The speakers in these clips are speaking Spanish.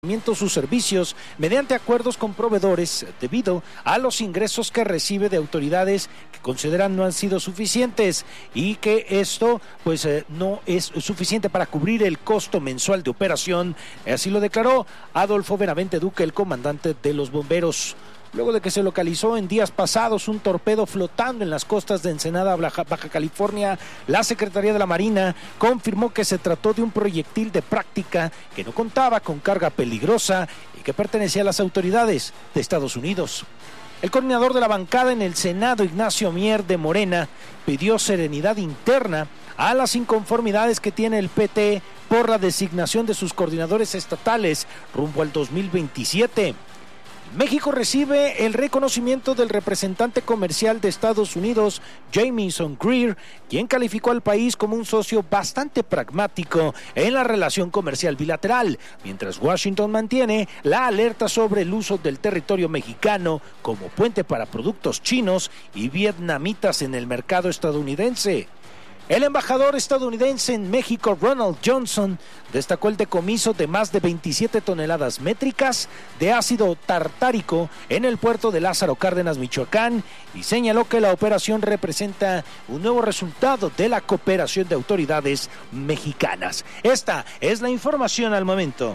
sus servicios mediante acuerdos con proveedores debido a los ingresos que recibe de autoridades que consideran no han sido suficientes y que esto no es suficiente para cubrir el costo mensual de operación. Así lo declaró Adolfo Benavente Duque, el comandante de los bomberos. Luego de que se localizó en días pasados un torpedo flotando en las costas de Ensenada, Baja California, la Secretaría de la Marina confirmó que se trató de un proyectil de práctica que no contaba con carga peligrosa y que pertenecía a las autoridades de Estados Unidos. El coordinador de la bancada en el Senado, Ignacio Mier de Morena, pidió serenidad interna a las inconformidades que tiene el PT por la designación de sus coordinadores estatales rumbo al 2027. México recibe el reconocimiento del representante comercial de Estados Unidos, Jamieson Greer, quien calificó al país como un socio bastante pragmático en la relación comercial bilateral, mientras Washington mantiene la alerta sobre el uso del territorio mexicano como puente para productos chinos y vietnamitas en el mercado estadounidense. El embajador estadounidense en México, Ronald Johnson, destacó el decomiso de más de 27 toneladas métricas de ácido tartárico en el puerto de Lázaro Cárdenas, Michoacán, y señaló que la operación representa un nuevo resultado de la cooperación de autoridades mexicanas. Esta es la información al momento.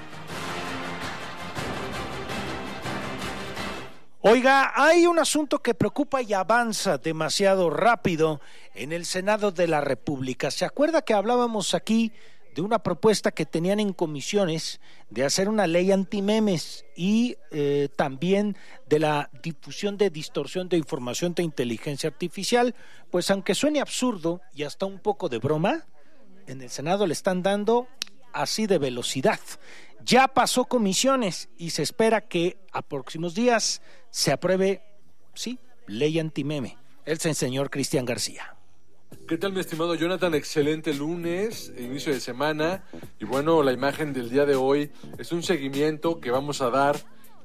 Oiga, hay un asunto que preocupa y avanza demasiado rápido en el Senado de la República. ¿Se acuerda que hablábamos aquí de una propuesta que tenían en comisiones de hacer una ley antimemes y también de la difusión de distorsión de información de inteligencia artificial? Pues aunque suene absurdo y hasta un poco de broma, en el Senado le están dando así de velocidad. Ya pasó comisiones y se espera que a próximos días se apruebe, sí, ley antimeme. El señor Cristian García. ¿Qué tal, mi estimado Jonathan? Excelente lunes, inicio de semana. Y bueno, la imagen del día de hoy es un seguimiento que vamos a dar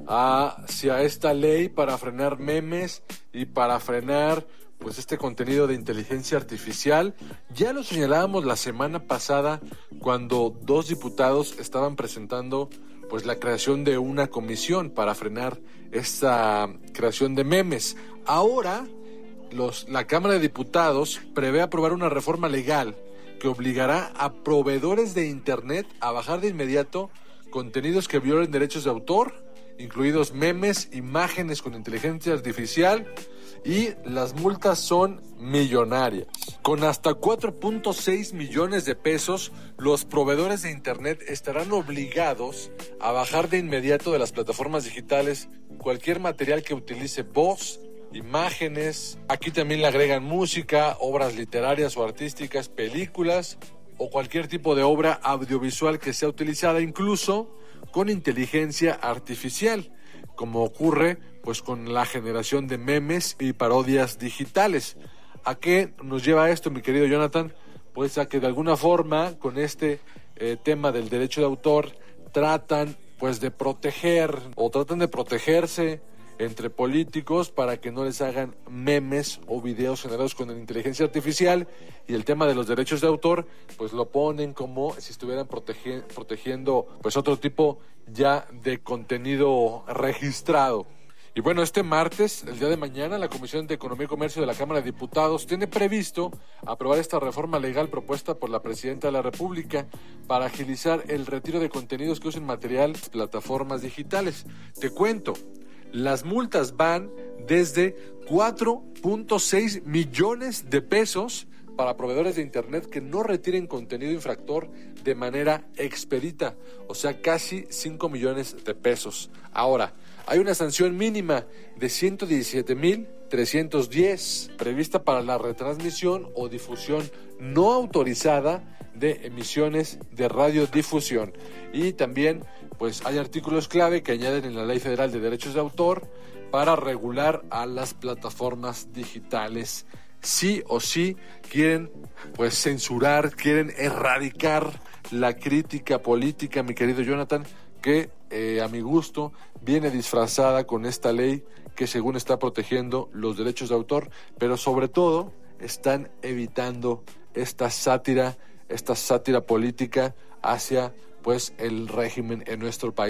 hacia esta ley para frenar memes y para frenar pues este contenido de inteligencia artificial. Ya lo señalábamos la semana pasada cuando dos diputados estaban presentando pues la creación de una comisión para frenar esta creación de memes. Ahora la Cámara de Diputados prevé aprobar una reforma legal que obligará a proveedores de internet a bajar de inmediato contenidos que violen derechos de autor, incluidos memes, imágenes con inteligencia artificial, y las multas son millonarias. Con hasta 4.6 millones de pesos, los proveedores de internet estarán obligados a bajar de inmediato de las plataformas digitales cualquier material que utilice voz, imágenes. Aquí también le agregan música, obras literarias o artísticas, películas o cualquier tipo de obra audiovisual que sea utilizada incluso con inteligencia artificial, como ocurre pues con la generación de memes y parodias digitales. ¿A qué nos lleva esto, mi querido Jonathan? Pues a que de alguna forma con este tema del derecho de autor tratan de protegerse entre políticos para que no les hagan memes o videos generados con inteligencia artificial, y el tema de los derechos de autor pues lo ponen como si estuvieran protegiendo pues otro tipo ya de contenido registrado. Y bueno, este martes, el día de mañana, la Comisión de Economía y Comercio de la Cámara de Diputados tiene previsto aprobar esta reforma legal propuesta por la Presidenta de la República para agilizar el retiro de contenidos que usen material en plataformas digitales. Te cuento, las multas van desde 4.6 millones de pesos para proveedores de internet que no retiren contenido infractor de manera expedita, o sea, casi 5 millones de pesos. Ahora, hay una sanción mínima de 117,310 prevista para la retransmisión o difusión no autorizada de emisiones de radiodifusión. Y también pues hay artículos clave que añaden en la Ley Federal de Derechos de Autor para regular a las plataformas digitales. Sí o sí quieren pues censurar, quieren erradicar la crítica política, mi querido Jonathan, que a mi gusto viene disfrazada con esta ley que según está protegiendo los derechos de autor, pero sobre todo están evitando esta sátira política hacia pues el régimen en nuestro país.